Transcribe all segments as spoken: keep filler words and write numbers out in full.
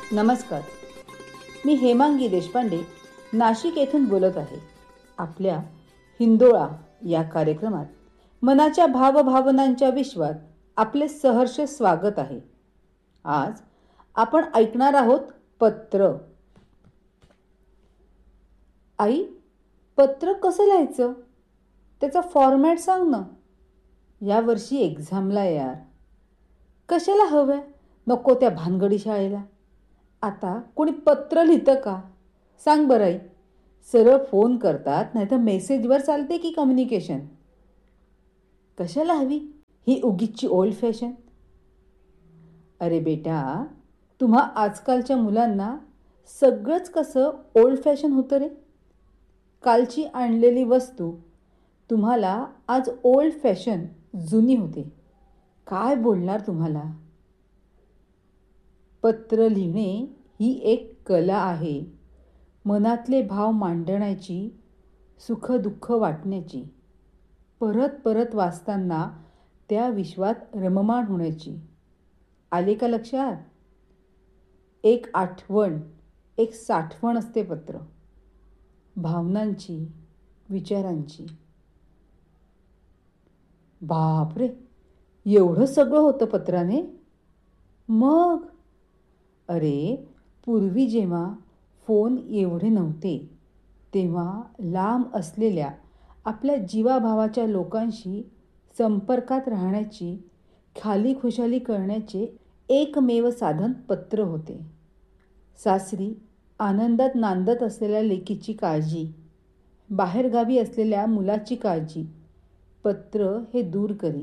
नमस्कार. मी हेमांगी देशपांडे नाशिक येथून बोलत आहे. आपल्या हिंदोळा या कार्यक्रमात मनाच्या भावभावनांच्या विश्वात आपले सहर्ष स्वागत आहे. आज आपण ऐकणार आहोत पत्र. आई, पत्र कसं लिहायचं? त्याचा फॉर्मॅट सांग ना. या वर्षी एक्झामला यार. कशाला हव्या नको त्या भानगडी शाळेला. आता कोणी पत्र लिहितं का? सांग बरं आई. सरळ फोन करतात, नाहीतर मेसेजवर चालते की कम्युनिकेशन. कशाला हवी ही उगीचची ओल्ड फॅशन? अरे बेटा, तुम्हा आजकालच्या मुलांना सगळंच कसं ओल्ड फॅशन होतं रे. कालची आणलेली वस्तू तुम्हाला आज ओल्ड फॅशन जुनी होते. काय बोलणार तुम्हाला? पत्र लिहिणे ही एक कला आहे. मनातले भाव मांडण्याची, सुखदुःख वाटण्याची, परत परत वाचताना त्या विश्वात रममाण होण्याची. आले का लक्षात? एक आठवण, एक साठवण असते पत्र. भावनांची, विचारांची. बापरे, एवढं सगळं होतं पत्राने? मग अरे, पूर्वी जेव्हा फोन एवढे नव्हते तेव्हा लांब असलेल्या आपल्या जीवाभावाच्या लोकांशी संपर्कात राहण्याची, खाली खुशाली करण्याचे एकमेव साधन पत्र होते. सासरी आनंदात नांदत असलेल्या लेकीची काळजी, बाहेरगावी असलेल्या मुलाची काळजी पत्र हे दूर करी.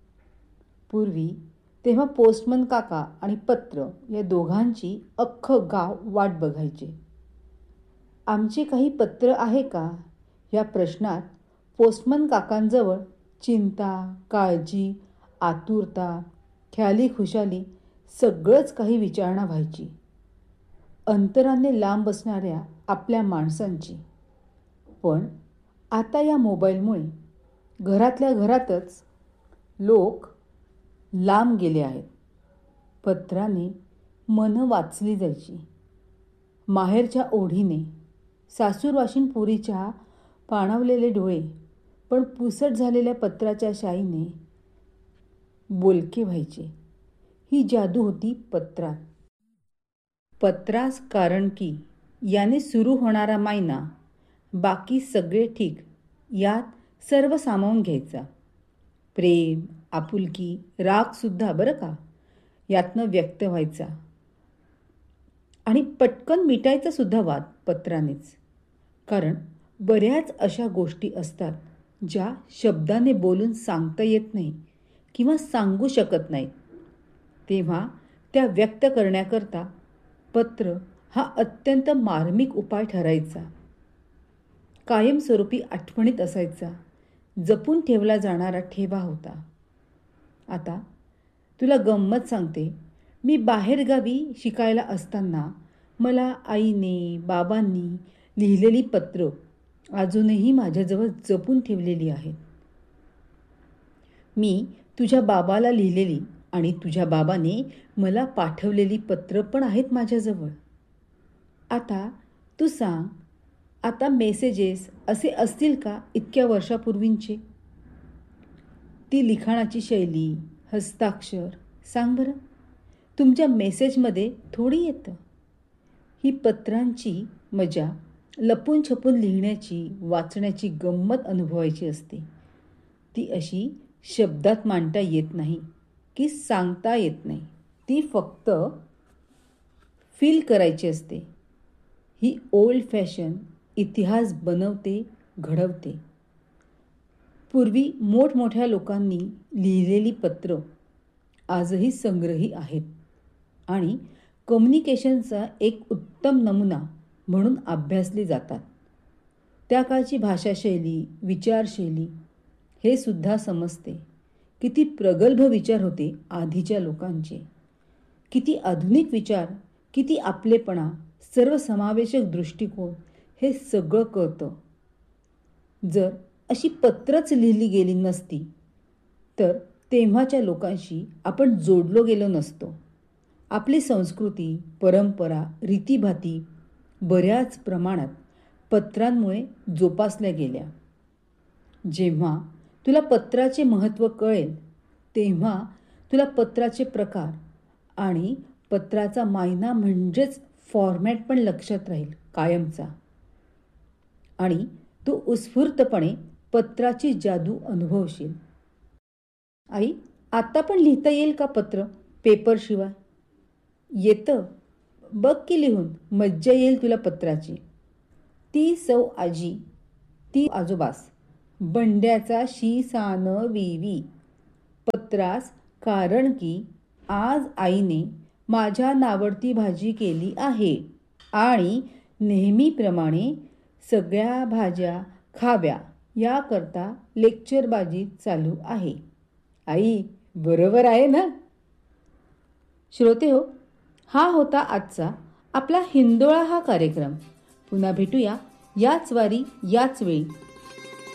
पूर्वी तेव्हा पोस्टमन काका आणि पत्र या दोघांची अख्खं गाव वाट बघायचे. आमचे काही पत्र आहे का या प्रश्नात पोस्टमन काकांजवळ चिंता, काळजी, आतुरता, ख्याली खुशाली सगळंच काही विचारणा व्हायची. अंतराने लांब असणाऱ्या आपल्या माणसांची. पण आता या मोबाईलमुळे घरातल्या घरातच लोक लांब गेले आहेत. पत्राने मनं वाचली जायची. माहेरच्या ओढीने, सासूरवाशीन पोरीच्या पाणावलेले डोळे पण पुसट झालेल्या पत्राच्या शाईने बोलके व्हायचे. ही जादू होती पत्रात. पत्रास कारण की याने सुरू होणारा मायना, बाकी सगळे ठीक यात सर्व सामावून घ्यायचा. प्रेम, आपुलकी, रागसुद्धा बरं का यातनं व्यक्त व्हायचा. आणि पटकन मिटायचा सुद्धा वाद पत्रानेच. कारण बऱ्याच अशा गोष्टी असतात ज्या शब्दाने बोलून सांगता येत नाही किंवा सांगू शकत नाही. तेव्हा त्या व्यक्त करण्याकरता पत्र हा अत्यंत मार्मिक उपाय ठरायचा. कायमस्वरूपी आठवणीत असायचा. जपून ठेवला जाणारा ठेवा होता. आता तुला गंमत सांगते. मी बाहेरगावी शिकायला असताना मला आईने, बाबांनी लिहिलेली पत्र अजूनही माझ्याजवळ जपून ठेवलेली आहेत. मी तुझ्या बाबाला लिहिलेली आणि तुझ्या बाबाने मला पाठवलेली पत्र पण आहेत माझ्याजवळ. आता तू सांग, आता मेसेजेस असे असतील का इतक्या वर्षापूर्वींचे? ती लिखाणाची शैली, हस्ताक्षर सांग बरं. तुमच्या मेसेजमध्ये थोडी येतं. ही पत्रांची मजा लपून छपून लिहिण्याची, वाचण्याची गंमत अनुभवायची असते. ती अशी शब्दात मांडता येत नाही की सांगता येत नाही. ती फक्त फील करायची असते. ही ओल्ड फॅशन इतिहास बनवते, घडवते. पूर्वी मोठमोठ्या लोकांनी लिहिलेली पत्र आजही संग्रही आहेत आणि कम्युनिकेशनचा एक उत्तम नमुना म्हणून अभ्यासली जातात. त्या काळची भाषाशैली, विचारशैली हे सुद्धा समजते. किती प्रगल्भ विचार होते आधीच्या लोकांचे. किती आधुनिक विचार, किती आपलेपणा, सर्वसमावेशक दृष्टिकोन हे सगळं कळतं. जर अशी पत्रच लिहिली गेली नसती तर तेव्हाच्या लोकांशी आपण जोडलो गेलो नसतो. आपली संस्कृती, परंपरा, रीतीभाती बऱ्याच प्रमाणात पत्रांमुळे जोपासल्या गेल्या. जेव्हा तुला पत्राचे महत्त्व कळेल तेव्हा तुला पत्राचे प्रकार आणि पत्राचा मायना म्हणजेच फॉर्मॅट पण लक्षात राहील कायमचा. आणि तू उत्स्फूर्तपणे पत्राची जादू अनुभवशील. आई, आता पण लिहिता येईल का पत्र पेपरशिवाय? येतं. बघ की लिहून, मज्जा येईल तुला पत्राची. ती सौ आजी, ती आजोबास, बंड्याचा शी सान विवी. पत्रास कारण की आज आईने माझ्या नावडती भाजी केली आहे आणि नेहमीप्रमाणे सगळ्या भाज्या खाव्या याकरता लेक्चरबाजी चालू आहे. आई, बरोबर आहे ना? श्रोते हो, हा होता आजचा आपला हिंदोळा हा कार्यक्रम. पुन्हा भेटूया याच वारी याच वेळी